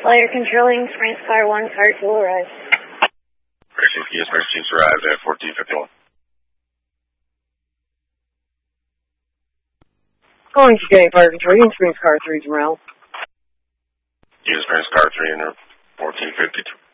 Flighter controlling, France car 1, car 2 arrived. Yes, Mercedes arrived at 1451. Calling today, Flighter controlling, France car 3 is around. Yes, France car 3 in 1452.